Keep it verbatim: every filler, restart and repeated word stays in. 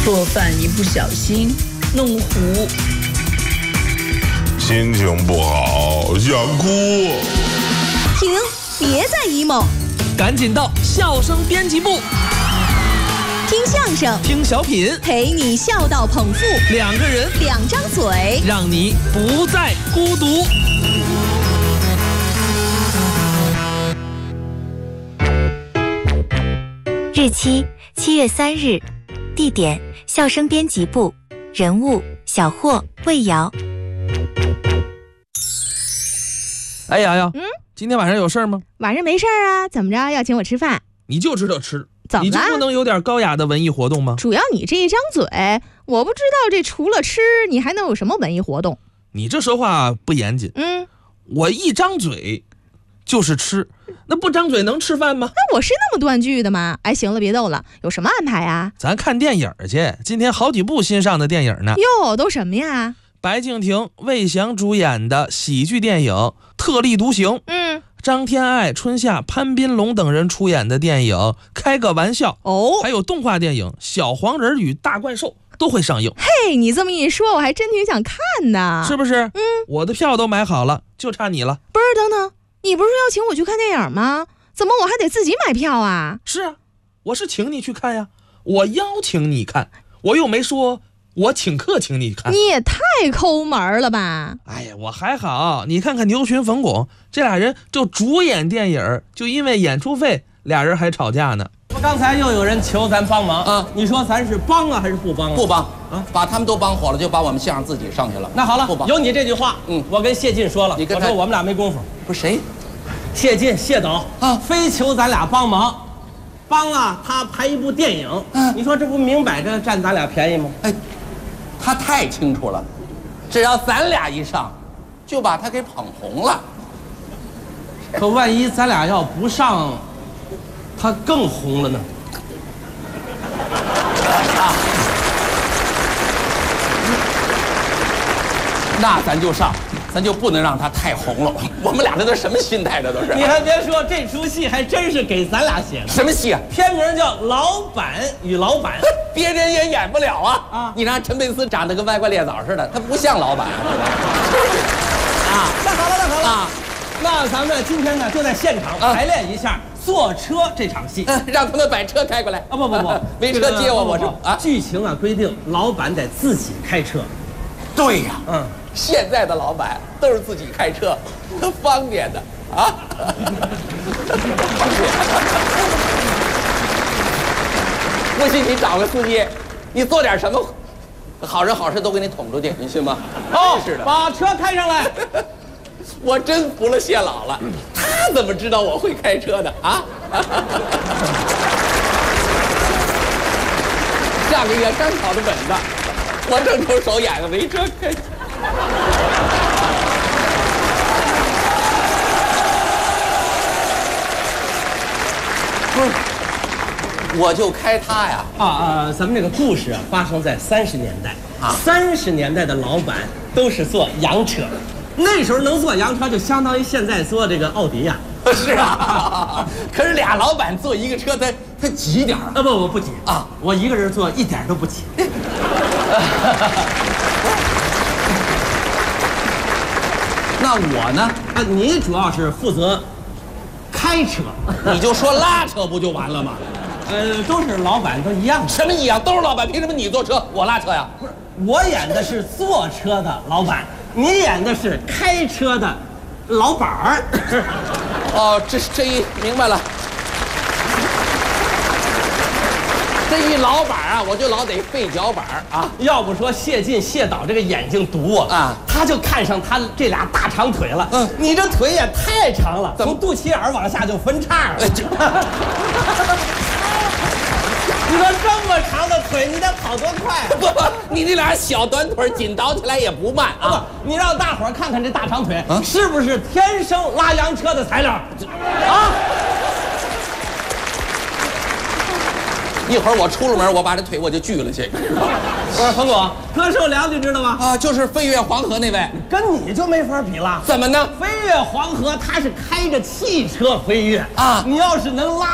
做饭一不小心弄糊， 心情不好想哭。 停，别再 emo， 赶紧到笑声编辑部， 听相声， 听小品， 陪你笑到捧腹， 两个人， 两张嘴， 让你不再孤独。 日期七月三日，地点笑声编辑部，人物小霍、魏瑶。 哎呀呀， 嗯， 今天晚上有事吗？ 晚上没事啊，怎么着要请我吃饭？ 你就知道吃， 怎么了？ 你就不能有点高雅的文艺活动吗？ 主要你这一张嘴，我不知道这除了吃，你还能有什么文艺活动？ 你这说话不严谨。 嗯， 我一张嘴就是吃，那不张嘴能吃饭吗？ 那我是那么断句的吗？哎，行了，别逗了，有什么安排啊？ 咱看电影去，今天好几部新上的电影呢。 哟，都什么呀？ 白敬亭、魏翔主演的喜剧电影《特立独行》， 嗯， 张天爱、春夏、潘斌龙等人出演的电影《开个玩笑》， 哦， 还有动画电影《小黄人与大怪兽》都会上映。 嘿，你这么一说，我还真挺想看的， 是不是？ 嗯， 我的票都买好了，就差你了。 不是，等等，你不是要请我去看电影吗？怎么我还得自己买票啊？ 是啊，我是请你去看呀，我邀请你看，我又没说我请客请你看。 你也太抠门了吧！ 哎呀，我还好，你看看牛群、冯巩这俩人就主演电影，就因为演出费，俩人还吵架呢。 刚才又有人求咱帮忙啊， 你说咱是帮啊还是不帮啊？ 不帮啊， 把他们都帮火了，就把我们相声自己上去了。 那好了， 不帮。 有你这句话， 嗯， 我跟谢晋说了， 你跟他我说我们俩没功夫。 不是谁？ 谢晋、谢导啊， 非求咱俩帮忙，帮啊他拍一部电影， 嗯， 你说这不明摆着占咱俩便宜吗？ 哎，他太清楚了，只要咱俩一上，就把他给捧红了。 可万一咱俩要不上，他更红了呢？ 啊，那咱就上，咱就不能让他太红了。我们俩这都什么心态？这都是。 你还别说，这出戏还真是给咱俩写的。 什么戏啊？ 片名叫《老板与老板》， 别人也演不了啊！ 啊， 你让陈佩斯长得跟歪瓜裂枣似的，他不像老板啊。那好了，那好了啊， 那咱们今天呢就在现场排练一下坐车这场戏， 啊，让他们把车开过来。 啊，不不不， 没车接我，我是啊。 剧情啊规定，老板得自己开车。 对呀， 嗯， 现在的老板都是自己开车，方便的啊。不信你找个司机，你做点什么好人好事都给你捅出去，你信吗？ 哦， 是的， 把车开上来。 我真服了谢老了，他怎么知道我会开车的啊？上个月刚考的本子，我正愁手痒，没车开。不是，我就开它呀！ 啊啊，咱们这个故事啊，发生在三十年代啊。三十年代的老板都是坐洋车，那时候能坐洋车，就相当于现在坐这个奥迪呀。 是啊，可是俩老板坐一个车，他他挤点啊，不不不挤啊，我一个人坐一点都不挤。那我呢？啊，你主要是负责开车， 你就说拉车不就完了吗？ 呃，都是老板，都一样。 什么一样？都是老板，凭什么你坐车我拉车呀？ 不是，我演的是坐车的老板，你演的是开车的老板儿。 哦，这这一明白了。这一老板啊，我就老得费脚板啊。 要不说谢晋、谢导这个眼睛毒啊， 啊， 他就看上他这俩大长腿了。嗯，你这腿也太长了，从肚脐眼往下就分叉了。你说这么长的腿，你得跑多快啊？ 不不，你那俩小短腿紧倒起来也不慢啊！ 不，你让大伙儿看看这大长腿，啊，是不是天生拉洋车的材料？啊！ 一会儿我出了门，我把这腿我就锯了去。 不是冯总，柯受良你知道吗？ 啊，就是飞越黄河那位， 跟你就没法比了。 怎么呢？ 飞越黄河，他是开着汽车飞越啊， 你要是能拉